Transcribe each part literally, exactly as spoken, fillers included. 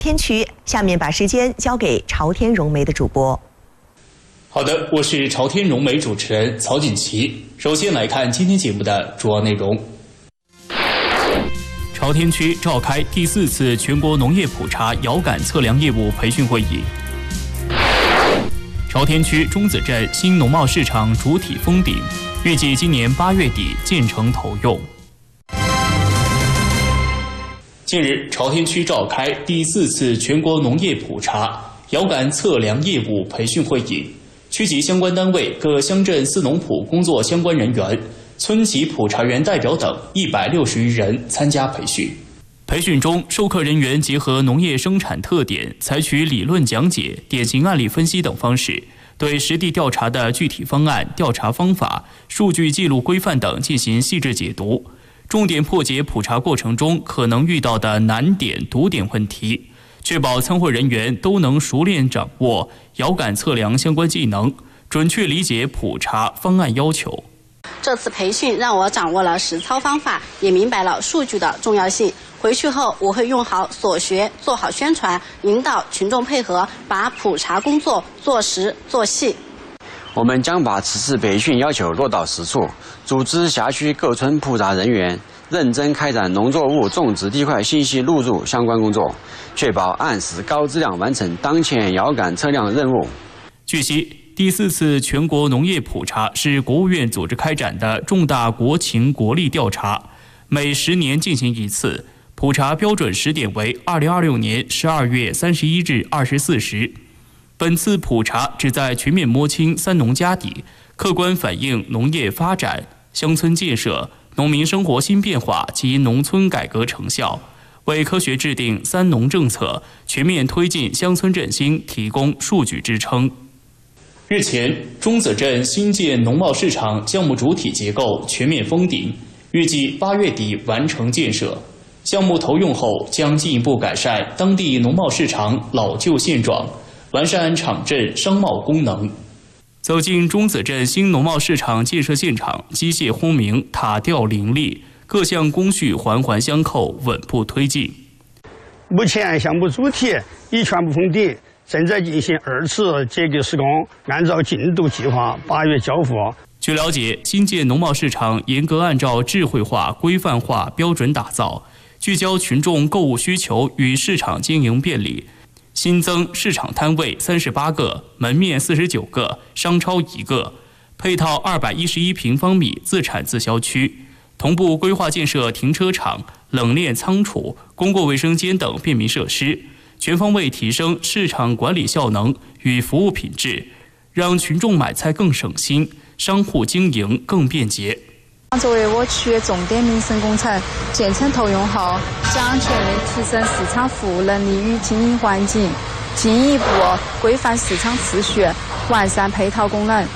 天区，下面把时间交给朝天融媒的主播。 好的，我是朝天融媒主持人曹锦旗。首先来看今天节目的主要内容。朝天区召开第四次全国农业普查遥感测量业务培训会议。朝天区中子镇新农贸市场主体封顶，预计今年八月底建成投用。近日，朝天区召开第四次全国农业普查遥感测量业务培训会议，区级相关单位各乡镇四农普工作相关人员、村级普查员代表等一百六十余人参加培训。培训中，授课人员结合农业生产特点，采取理论讲解、典型案例分析等方式，对实地调查的具体方案、调查方法、数据记录规范等进行细致解读，重点破解普查过程中可能遇到的难点、堵点问题，确保参会人员都能熟练掌握遥感测量相关技能，准确理解普查方案要求。 这次培训让我掌握了实操方法，也明白了数据的重要性。回去后，我会用好所学，做好宣传，引导群众配合，把普查工作做实做细。 我们将把此次培训要求落到实处，组织辖区各村普查人员认真开展农作物种植地块信息入驻相关工作，确保按时高质量完成当前遥感测量任务。 据悉，第四次全国农业普查是国务院组织开展的重大国情国力调查，每十年进行一次，普查标准时点为二零二六年十二月三十一日二十四时。本次普查旨在全面摸清三农家底，客观反映农业发展、乡村建设、农民生活新变化及农村改革成效，为科学制定三农政策、全面推进乡村振兴提供数据支撑。日前，中子镇新建农贸市场项目主体结构全面封顶，预计八月底完成建设。项目投用后，将进一步改善当地农贸市场老旧现状，完善场镇商贸功能。走进中子镇新农贸市场建设现场，机械轰鸣，塔吊林立，各项工序环环相扣，稳步推进。 目前项目主体已全部封顶，正在进行二次结构施工，按照进度计划八月交付。 据了解，新建农贸市场严格按照智慧化、规范化标准打造，聚焦群众购物需求与市场经营便利，新增市场摊位三十八个，门面四十九个，商超一个，配套二百一十一平方米自产自销区，同步规划建设停车场、冷链仓储、公共卫生间等便民设施，全方位提升市场管理效能与服务品质，让群众买菜更省心，商户经营更便捷。 作为我区重点民生工程，建成投用后，将全面提升市场服务能力与经营环境，进一步规范市场秩序，完善配套功能。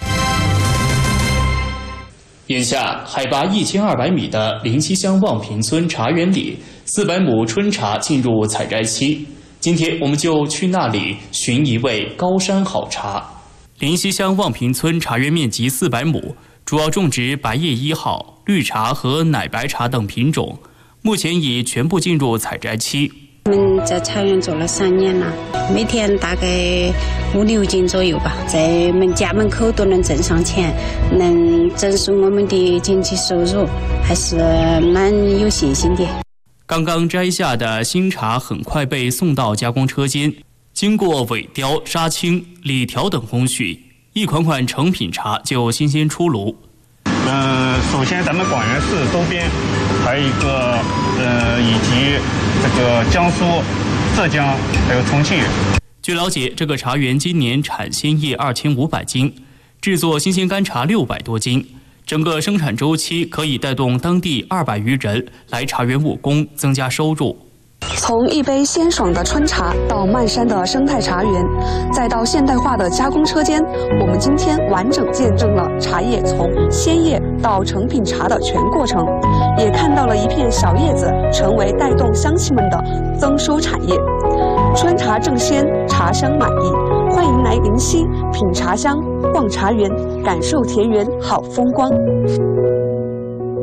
眼下，海拔一千二百米的灵溪乡望坪村茶园里，四百亩春茶进入采摘期。今天，我们就去那里寻一味高山好茶。灵溪乡望坪村茶园面积四百亩。主要种植白叶一号、绿茶和奶白茶等品种，目前已全部进入采摘期。 我们在茶园做了三年了，每天大概五六斤左右吧，在门家门口都能挣上钱，能增收我们的经济收入，还是蛮有信心的。 刚刚摘下的新茶很快被送到加工车间，经过萎雕、杀青、理条等工序。一款款成品茶就新鲜出炉。 呃，首先咱们广元市周边还有一个呃，以及这个江苏、浙江还有重庆。 据了解，这个茶园今年产鲜叶二千五百斤，制作新鲜干茶六百多斤，整个生产周期可以带动当地二百余人来茶园务工，增加收入。 从一杯鲜爽的春茶到漫山的生态茶园，再到现代化的加工车间，我们今天完整见证了茶叶从鲜叶到成品茶的全过程，也看到了一片小叶子成为带动乡亲们的增收产业。春茶正鲜，茶香满溢，欢迎来灵溪品茶香、逛茶园，感受田园好风光。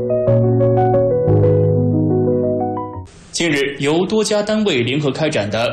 近日，由多家单位联合开展的